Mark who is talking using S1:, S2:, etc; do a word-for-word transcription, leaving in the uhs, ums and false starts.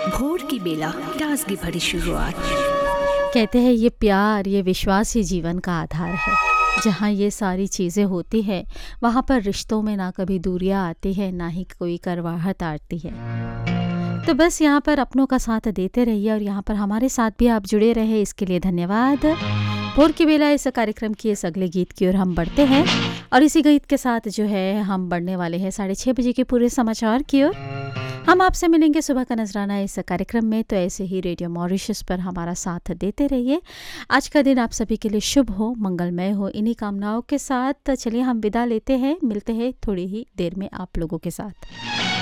S1: भोर की बेला ताजगी भरी शुरुआत।
S2: कहते हैं ये प्यार, ये विश्वास ही जीवन का आधार है। जहाँ ये सारी चीज़ें होती हैं वहाँ पर रिश्तों में ना कभी दूरियाँ आती है, ना ही कोई करवाहट आती है। तो बस यहाँ पर अपनों का साथ देते रहिए और यहाँ पर हमारे साथ भी आप जुड़े रहे, इसके लिए धन्यवाद। भोर की बेला इस कार्यक्रम की इस अगले गीत की ओर हम बढ़ते हैं और इसी गीत के साथ जो है हम बढ़ने वाले हैं साढ़े छः बजे के पूरे समाचार की ओर। हम आपसे मिलेंगे सुबह का नजराना इस कार्यक्रम में, तो ऐसे ही रेडियो मॉरिशस पर हमारा साथ देते रहिए। आज का दिन आप सभी के लिए शुभ हो, मंगलमय हो, इन्हीं कामनाओं के साथ चलिए हम विदा लेते हैं। मिलते हैं थोड़ी ही देर में आप लोगों के साथ।